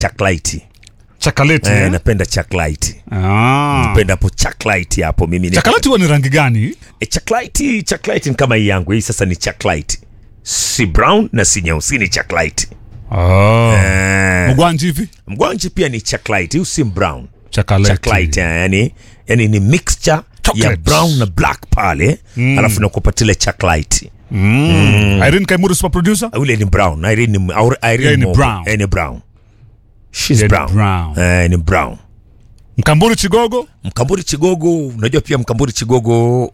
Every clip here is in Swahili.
chocolate. Chocolate. Napenda chocolate. Napenda hapo chocolate hapo mimi. Chocolate huwa ni rangi gani? Chocolate ni kama hii yangu. Hii sasa ni chocolate. Si brown na si nyeusi, ni chocolate. Mgwanji hivi? Mgwanji pia ni chocolate, hii si brown. Chocolate. Yani ni mixture ya brown na black pale. Alafu nakupatile chocolate. Irene Kaimuru super producer? Ule ni brown. Irene brown. Ni brown. She's brown. Ni brown. Mkamburi Chigogo, unajua pia Mkamburi Chigogo.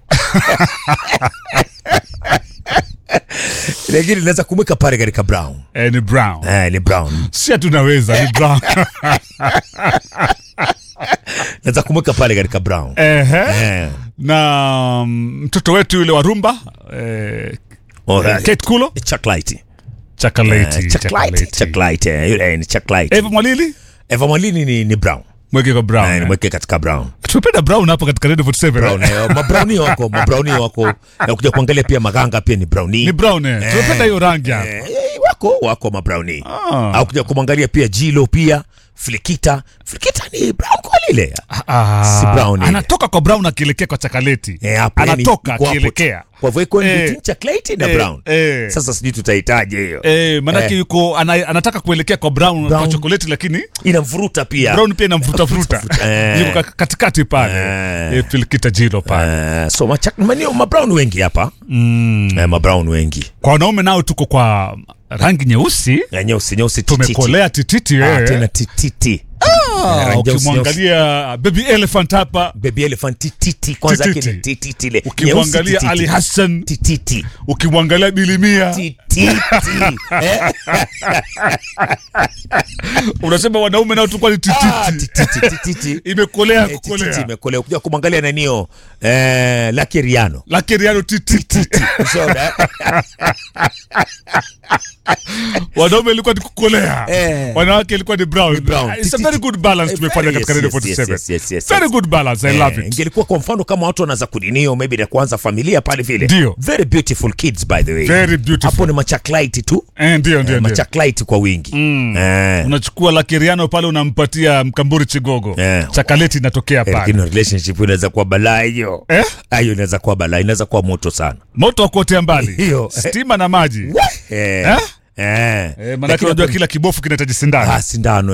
Lakini naweza kumweka pale katika brown. Ni brown. Ni brown. Si tunaweza ni brown. Naweza kumweka pale katika brown. Na mtoto wetu yule wa rumba, Kate Kulo, chocolate. Yule ni chocolate. Eva Mwalili ni brown. Mweke kwa brown. Mweke katika brown. Tumependa brown hapa katika Radio 47. Brown. Mabrowni wako. Na kuja kuangalia pia Maganga pia ni brownie. Ni brown. Tumependa hiyo rangi hapa. Wako mabrownie. Au kuja kumwangalia pia Jilo pia. Flikita ni brown kwa lile. Si brown. Anatoka kwa brown akielekea kwa chocolate. Anatoka akielekea. Kwa hivyo iko ni chocolate na brown. Sasa sijui tutahitaji hiyo. Maana yuko anataka kuelekea kwa brown kwa chocolate, lakini inamvuruta pia. Brown pia inamvuruta. Yuko katikati pale. Flikita Jilo pale. So mabrown wengi hapa. Mabrown wengi. Kwa wanaume nao tuko kwa rangi nyeusi. Nyeusi tumekolea tititi tena tititi. Ukimwangalia Baby Elephant hapa. Baby Elephant tititi kwanza yake ni tititi ile. Ukimwangalia Ali Hassan tititi. Ukimwangalia Bilimia tititi. Unasema wanaume nao tulikuwa ni tititi. Imekolea. Ukija kumwangalia nanio Lucky Riano tititi. Wanaume ilikuwa ni kukolea. Wanawake ilikuwa ni brown. It's a very good balance tumefanya katika Radio 47. Very good balance. I love it. Ingelikuwa kwa mfano kama watu wanaanza kudinio maybe na kuanza familia pale vile. Ndio. Very beautiful kids by the way. Very beautiful. Hapo ni machocolate tu. Ndio. Machocolate kwa wingi. Unachukua Lucky Riano pale unampatia Mkamburi Chigogo. Chocolate inatokea pale. Lakini relationship inaweza kuwa balaa hiyo. Hiyo inaweza kuwa balaa, inaweza kuwa moto sana. Moto ukotea mbali. Stima na maji. Maana unajua kila kibofu kinahitaji sindano. Sindano.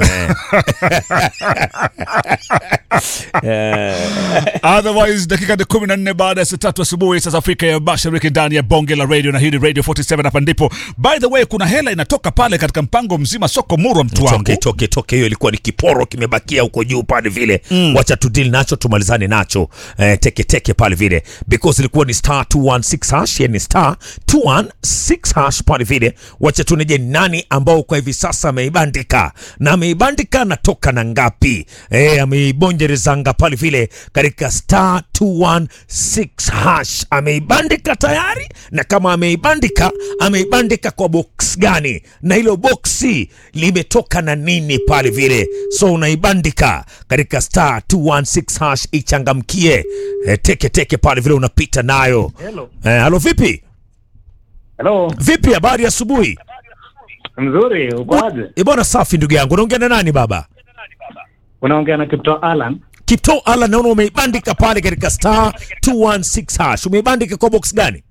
Otherwise dakika 14 baada ya saa 3 asubuhi saa Afrika ya Mashariki ndani ya bonge la radio na hii Radio 47 hapa ndipo. By the way kuna hela inatoka pale katika mpango mzima soko murwa mtu wangu. Toke hiyo ilikuwa ni kiporo kimebakia huko juu pale vile. Wacha tu deal nacho tumalizane nacho. Teke pale vile because ilikuwa ni star 216 hash yani star 216 hash pale vile. Wacha tuneje nani ambao kwa hivi sasa ameibandika natoka na ngapi. Ameibonjerezanga pale vile katika star 216 hash ameibandika tayari, na kama ameibandika kwa box gani na hilo boxi limetoka na nini pale vile. So unaibandika katika star 216 hash ichangamkie. Teke pale vile unapita nayo. Hello vipi? Hello. Vipi habari asubuhi? Mzuri, uko aje? Bwana safi ndugu yangu. Unaongea na nani baba? Unaongea na Kipto Alan. Naona umeibandika pale katika star 216 hash. Umeibandika kwa box gani?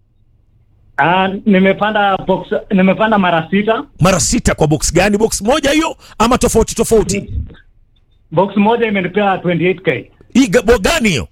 Nimepanda mara 6. Mara 6 kwa box gani? Box moja hiyo ama tofauti? Box moja imenipea 28k. Hii gani hiyo?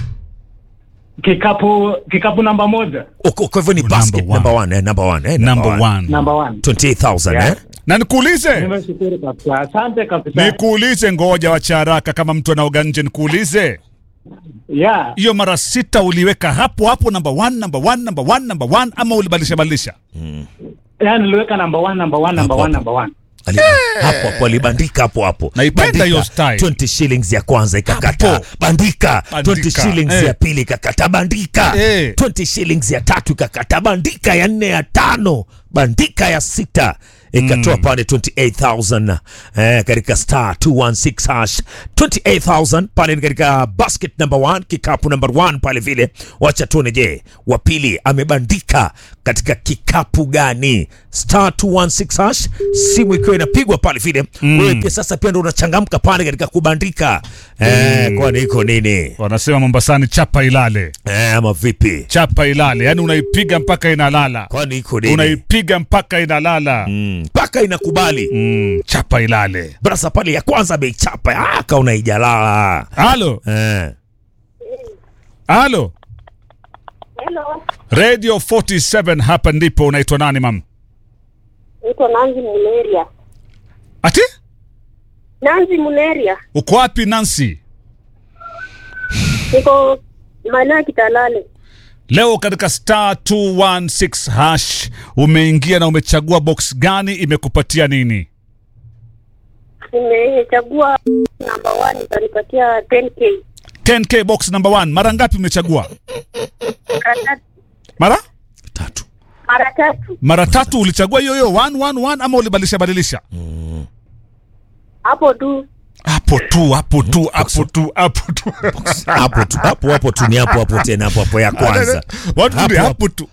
Kikapu namba 1. Kwa hivyo ni basket number 1. Number 1. 28,000 Na nikuulize. Nimeshukuru kabisa. Asante kabisa. Nikuulize, ngoja wacha haraka kama mtu anaoga nje, nikuulize. Hiyo mara 6 uliweka hapo number 1 ama ulibadilisha? Yaani niliweka number 1. Hapo alibandika hapo. Naipenda hiyo style. 20 shillings ya kwanza ikakata. Bandika. 20 shillings ya pili ikakata. Bandika. 20 shillings ya tatu ikakata. Bandika ya 4 ya 5. Bandika ya 6. ikatoa pale 28,000 katika star 216 hash 28,000 pale katika basket number 1, kikapu number 1 pale vile. Wacha tuone, je, wa pili amebandika katika kikapu gani? Star 216 hash, simu ikiwa inapigwa pale vile. Wewe pia sasa pia ndio unachangamka pale katika kubandika. Kwani iko nini? Wanasema Mombasani chapa ilale. Ama vipi? Chapa ilale, yani unaipiga mpaka inalala. Kwani iko nini? Unaipiga mpaka inalala. Mpaka inakubali. Chapa ilale. Brasa pale ya kwanza ameichapa, kauna ijalala. Halo. Halo. Hello. Radio 47 hapa ndipo. Unaitwa nani mam? Naitwa Nanzi Muneria. Ati? Nanzi Muneria. Uko wapi Nancy? Niko maeneo ya Kitalale. Leo katika star 216 hash umeingia na umechagua box gani, imekupatia nini? Nimechagua number 1, itanipatia 10k. 10k box number 1. Mara ngapi umechagua? Mara? Tatu. Mara tatu ulichagua hiyo 111 ama ulibadilisha? Hapo tu. Hapo tu. Hapo ni hapo tena hapo ya kwanza. Hapo tu.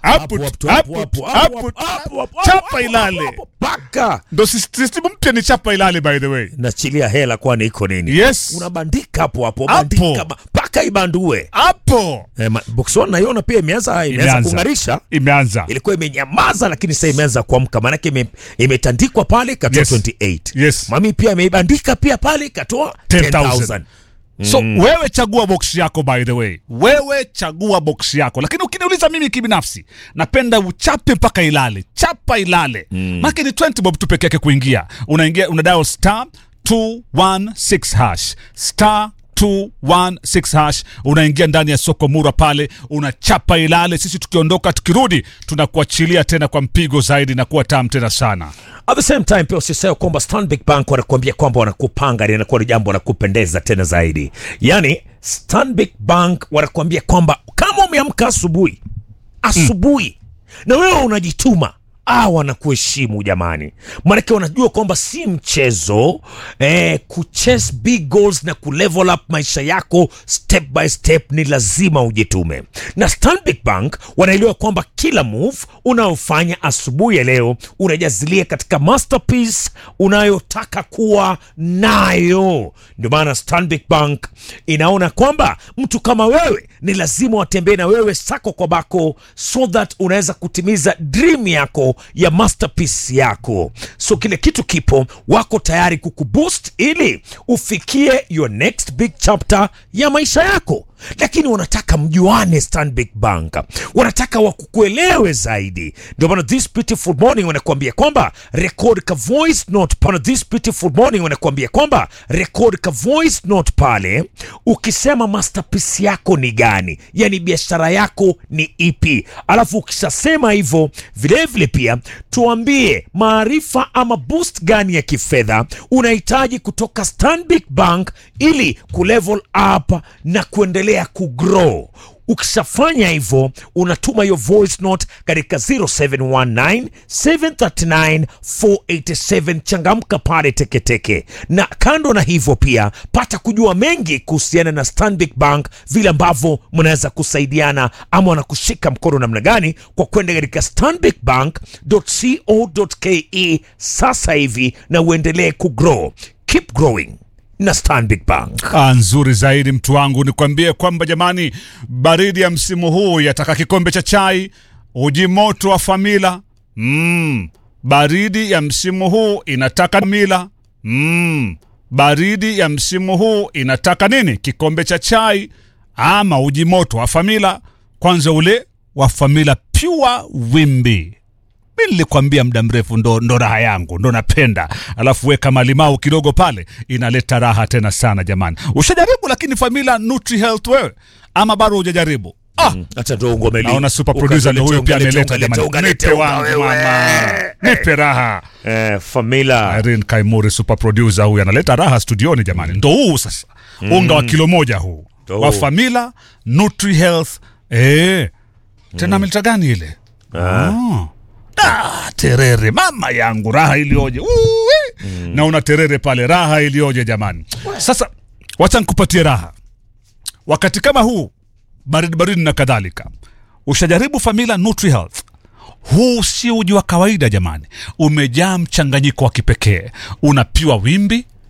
Chapa ilale. Paka. Ndo system mpya ni chapa ilale by the way. Nachilia hela kwani iko nini? Yes. Unabandika hapo bandika paka ibandue. Hapo. Box 1 naiona pia imeanza kungarisha. Imeanza. Ilikuwa imenyamaza lakini sasa imeanza kuamka, maana yake imetandikwa pale katoa 28. Yes. Mami pia ameibandika pia pale katoa 10,000. So wewe chagua box yako by the way. Wewe chagua box yako. Lakini ukiniuliza mimi kibinafsi, napenda uchape mpaka ilale. Chapa ilale. Maki ni 20 bob tu peke yake kuingia. Unaingia una dial star 216 hash. Star 216 hash, unaingia ndani ya soko Mura pale, unachapa ilale. Sisi tukiondoka tukirudi tunakuachilia tena kwa mpigo zaidi na kuwa tamu tena sana. At the same time pia usisahau kwamba Stanbic Bank wanakuambia kwamba wanakupanga na inakuwa ni jambo wanakupendeza tena zaidi. Yani Stanbic Bank wanakuambia kwamba kama umeamka asubuhi na wewe unajituma, wanakuheshimu jamani. Maanake wanajua kwamba si mchezo kuchase big goals na kulevel up maisha yako step by step, ni lazima ujitume. Na Stanbic Bank wanaelewa kwamba kila move unaofanya asubuhi ya leo unajazilia katika masterpiece unayotaka kuwa nayo. Ndio maana Stanbic Bank inaona kwamba mtu kama wewe ni lazima watembee na wewe sako kwa bako, so that unaweza kutimiza dream yako ya masterpiece yako. So kile kitu kipo, wako tayari kukuboost ili ufikie your next big chapter ya maisha yako. Lakini wanataka mjuane Stanbic Bank, wanataka wakukuelewe zaidi. Ndio maana this beautiful morning wanakuambia kwamba record ka voice note pale. This beautiful morning wanakuambia kwamba record ka voice note pale ukisema masterpiece yako ni gani, yani biashara yako ni ipi. Alafu ukishasema hivyo, vile vile pia tuambie maarifa ama boost gani ya kifedha unahitaji kutoka Stanbic Bank ili kulevel up na kuendelea kugrow. Ukishafanya hivyo, unatuma your voice note katika 0719 739 487. Changamka pale teketeke. Na kando na hivyo pia pata kujua mengi kuhusiana na Stanbic Bank, vile ambavyo mnaweza kusaidiana ama wanakushika mkono namna gani, kwa kwenda katika stanbicbank.co.ke sasa hivi na uendelee kugrow. Keep growing na Stanbic Bank. Nzuri zaidi mtu wangu, nikwambie kwamba jamani, baridi ya msimu huu yataka kikombe cha chai, uji moto wa Famila. Baridi ya msimu huu inataka mila. Baridi ya msimu huu inataka nini? Kikombe cha chai ama uji moto wa Famila. Kwanza ule wa Famila Pure Wimbi. Mimi nilikwambia muda mrefu, ndo raha yangu, ndo napenda. Alafu weka malimau kidogo pale, inaleta raha tena sana jamani. Ushajaribu lakini Famila Nutri Health wewe, ama bado hujajaribu? Acha ndo ngomeli. Naona super producer ndio huyo pia ameleta jamani. Nipe wangu mama. Nipe raha. Famila Irene Kaimuri super producer huyu analeta raha studioni jamani. Ndo huu sasa. Unga wa kilo moja huu. Wa Famila Nutri Health. Tena ameleta gani ile? Terere mama yangu, raha ilioje. Na una terere pale, raha ilioje jamani. Sasa wacha nikupatie raha wakati kama huu, baridi na kadhalika. Ushajaribu Familia Nutri Health? Huu si uji wa kawaida jamani, umejaa mchanganyiko wa kipekee. Una pure wimbi,